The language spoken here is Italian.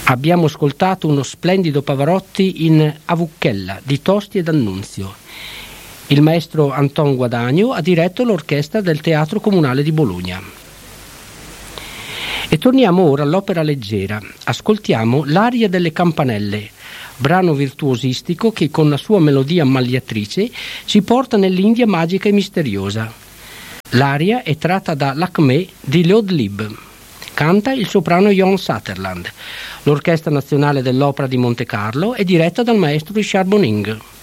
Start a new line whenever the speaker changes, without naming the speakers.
Abbiamo ascoltato uno splendido Pavarotti in Avucchella di Tosti e D'Annunzio. Il maestro Anton Guadagno ha diretto l'orchestra del Teatro Comunale di Bologna. E torniamo ora all'opera leggera. Ascoltiamo l'Aria delle Campanelle, brano virtuosistico che con la sua melodia ammagliatrice ci porta nell'India magica e misteriosa. L'aria è tratta da L'Acmé di Lord Lib. Canta il soprano Jon Sutherland. L'Orchestra Nazionale dell'Opera di Monte Carlo è diretta dal maestro Richard Boning.